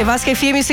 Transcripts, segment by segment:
Nevasca FM,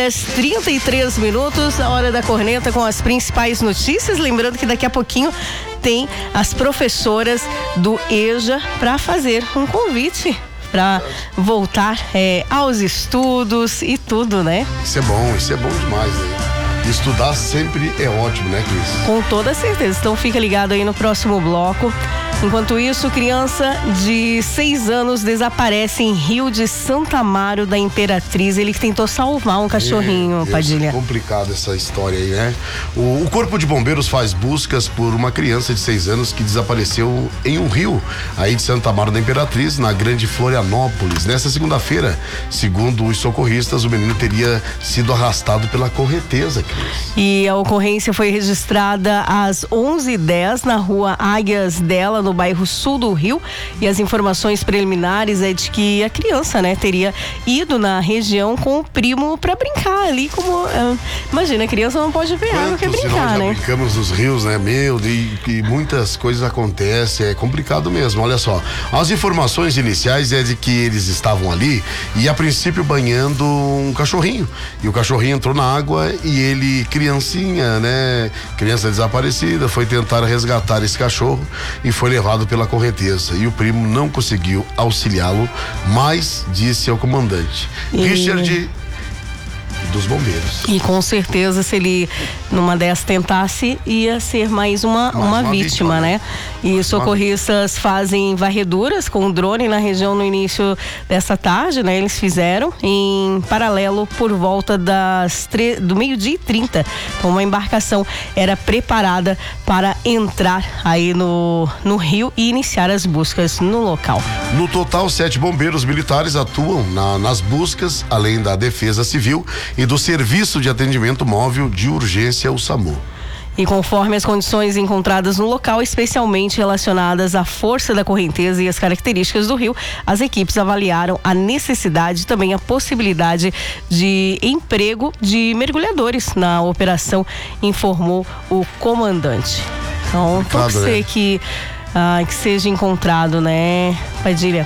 6h33, a hora da corneta com as principais notícias. Lembrando que daqui a pouquinho tem as professoras do EJA para fazer um convite para voltar aos estudos e tudo, né? Isso é bom demais, né? Estudar sempre é ótimo, né, Cris? Com toda certeza. Então fica ligado aí no próximo bloco. Enquanto isso, criança de 6 anos desaparece em Rio de Santa Amaro da Imperatriz. Ele que tentou salvar um cachorrinho, Padilha. É complicada essa história aí, né? O Corpo de Bombeiros faz buscas por uma criança de 6 anos que desapareceu em um rio aí de Santa Amaro da Imperatriz, na Grande Florianópolis. Nessa segunda-feira, segundo os socorristas, o menino teria sido arrastado pela correnteza, Cris. E a ocorrência foi registrada às 11h10 na rua Águias dela, no bairro sul do Rio, e as informações preliminares é de que a criança, né, teria ido na região com o primo para brincar ali, como imagina, a criança não pode ver água, quer brincar, né? Brincamos nos rios, né, e muitas coisas acontecem, é complicado mesmo. Olha só, as informações iniciais é de que eles estavam ali e a princípio banhando um cachorrinho, e o cachorrinho entrou na água e ele, criancinha, né, criança desaparecida, foi tentar resgatar esse cachorro e foi levado pela correnteza, e o primo não conseguiu auxiliá-lo, mas disse ao comandante Richard dos bombeiros. E com certeza, se ele numa dessas tentasse, ia ser mais uma vítima, né? E socorristas fazem varreduras com o drone na região no início dessa tarde, né? Eles fizeram em paralelo por volta do 12h30. Então, uma embarcação era preparada para entrar aí no rio e iniciar as buscas no local. No total, 7 bombeiros militares atuam nas buscas, além da Defesa Civil e do Serviço de Atendimento Móvel de Urgência, o SAMU. E conforme as condições encontradas no local, especialmente relacionadas à força da correnteza e as características do rio, as equipes avaliaram a necessidade e também a possibilidade de emprego de mergulhadores na operação, informou o comandante. Então, torcer que seja encontrado, né, Padilha?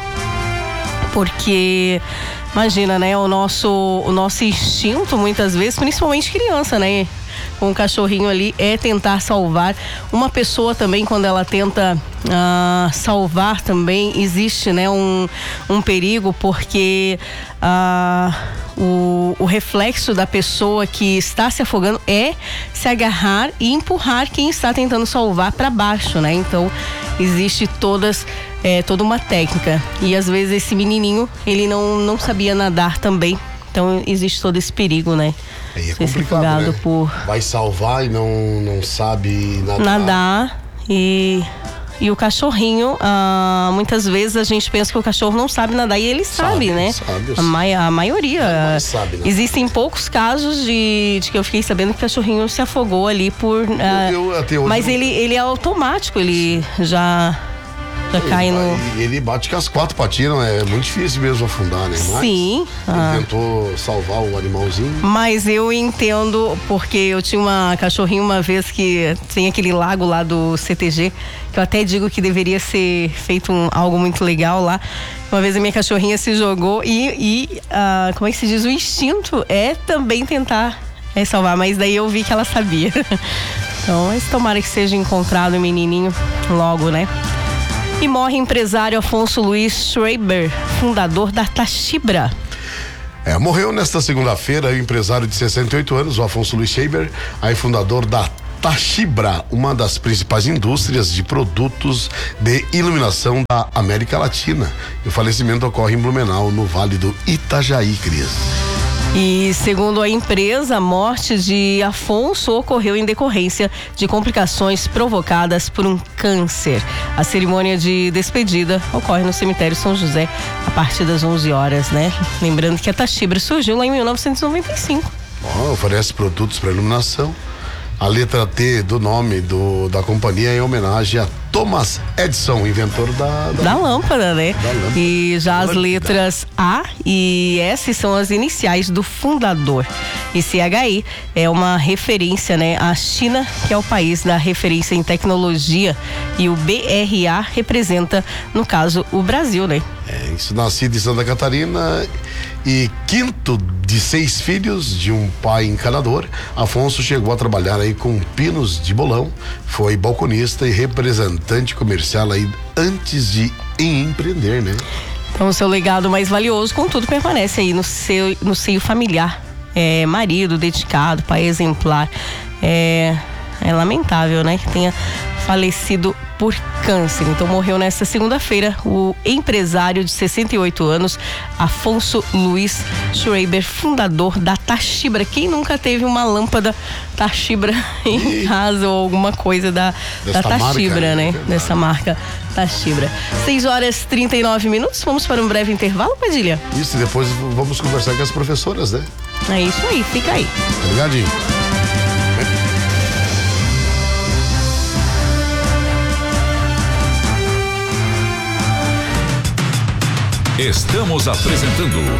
Porque imagina, né, o nosso instinto muitas vezes, principalmente criança, né, com o cachorrinho ali, é tentar salvar uma pessoa também. Quando ela tenta salvar também, existe, né, um perigo, porque o reflexo da pessoa que está se afogando é se agarrar e empurrar quem está tentando salvar para baixo, né? Então existe toda uma técnica, e às vezes esse menininho, ele não sabia nadar também, então existe todo esse perigo, né? É complicado, né? Vai salvar e não sabe nadar. E o cachorrinho, muitas vezes a gente pensa que o cachorro não sabe nadar, e ele sabe, né? A maioria. Sabe, né? Existem poucos casos de que eu fiquei sabendo que o cachorrinho se afogou ali por... mas ele é automático, ele já cai no... Ele bate com as 4 patinhas, é muito difícil mesmo afundar, né? Mas sim. Ele tentou salvar o animalzinho. Mas eu entendo, porque eu tinha uma cachorrinha uma vez que tem aquele lago lá do CTG, que eu até digo que deveria ser feito algo muito legal lá. Uma vez a minha cachorrinha se jogou e como é que se diz? O instinto é também tentar salvar, mas daí eu vi que ela sabia. Então, tomara que seja encontrado o menininho logo, né? E morre empresário Afonso Luiz Schreiber, fundador da Tachibra. Morreu nesta segunda-feira o empresário de 68 anos, o Afonso Luiz Schreiber, aí fundador da Tachibra, uma das principais indústrias de produtos de iluminação da América Latina. E o falecimento ocorre em Blumenau, no Vale do Itajaí, Cris. E segundo a empresa, a morte de Afonso ocorreu em decorrência de complicações provocadas por um câncer. A cerimônia de despedida ocorre no cemitério São José a partir das 11 horas, né? Lembrando que a Tachibra surgiu lá em 1995. Oferece produtos para iluminação. A letra T do nome da companhia é em homenagem a Thomas Edison, inventor da lâmpada, né? Da lâmpada. E já as letras A e S são as iniciais do fundador. E CHI é uma referência, né, à China, que é o país da referência em tecnologia, e o BRA representa, no caso, o Brasil, né? Isso, nascido em Santa Catarina E quinto de 6 filhos de um pai encanador, Afonso chegou a trabalhar aí com pinos de bolão, foi balconista e representante comercial aí antes de empreender, né? Então o seu legado mais valioso, contudo, permanece aí no seio familiar. Marido dedicado, pai exemplar. É lamentável, né, que tenha falecido por câncer. Então morreu nesta segunda-feira o empresário de 68 anos, Afonso Luiz Schreiber, fundador da Tachibra. Quem nunca teve uma lâmpada Tachibra em casa ou alguma coisa da Tachibra, né? Dessa marca Tachibra. 6h39. Vamos para um breve intervalo, Padilha? Isso, e depois vamos conversar com as professoras, né? É isso aí, fica aí. Tá ligadinho? Estamos apresentando